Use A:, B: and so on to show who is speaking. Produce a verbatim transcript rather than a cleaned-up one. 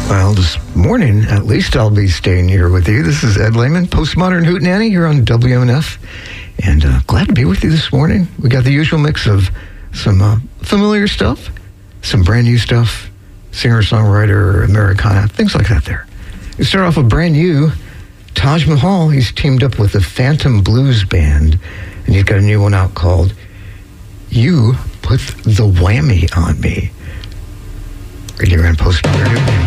A: Well, this morning, at least I'll be staying here with you. This is Ed Lehman, Postmodern Hootenanny here on W M N F. And uh, glad to be with you this morning. We got the usual mix of some uh, familiar stuff, some brand new stuff, singer-songwriter, Americana, things like that there. We start off with brand new Taj Mahal. He's teamed up with the Phantom Blues Band, and he's got a new one out called You Put the Whammy on Me. Right here on Postmodern Hootenanny.